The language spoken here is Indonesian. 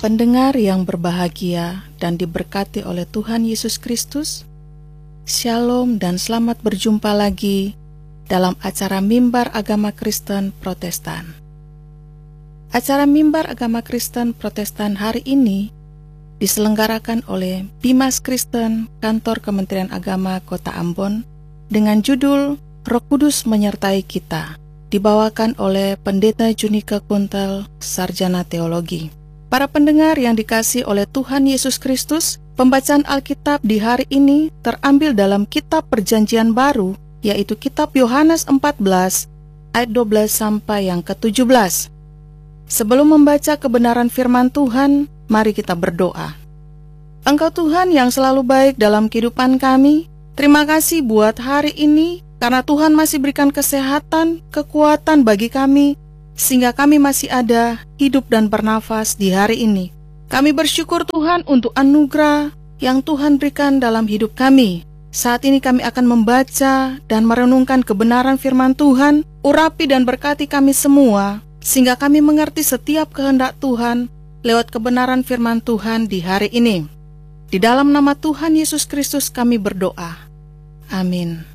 Pendengar yang berbahagia dan diberkati oleh Tuhan Yesus Kristus, Shalom dan selamat berjumpa lagi dalam acara Mimbar Agama Kristen Protestan. Acara Mimbar Agama Kristen Protestan hari ini diselenggarakan oleh Bimas Kristen Kantor Kementerian Agama Kota Ambon dengan judul Roh Kudus Menyertai Kita, dibawakan oleh Pendeta Junika Kuntel, Sarjana Teologi. Para pendengar yang dikasihi oleh Tuhan Yesus Kristus, pembacaan Alkitab di hari ini terambil dalam Kitab Perjanjian Baru, yaitu Kitab Yohanes 14 ayat 12 sampai yang ke-17. Sebelum membaca kebenaran firman Tuhan, mari kita berdoa. Engkau Tuhan yang selalu baik dalam kehidupan kami, terima kasih buat hari ini, karena Tuhan masih berikan kesehatan, kekuatan bagi kami, sehingga kami masih ada, hidup dan bernafas di hari ini. Kami bersyukur Tuhan untuk anugerah yang Tuhan berikan dalam hidup kami. Saat ini kami akan membaca dan merenungkan kebenaran firman Tuhan. Urapi dan berkati kami semua, sehingga kami mengerti setiap kehendak Tuhan lewat kebenaran firman Tuhan di hari ini. Di dalam nama Tuhan Yesus Kristus kami berdoa. Amin.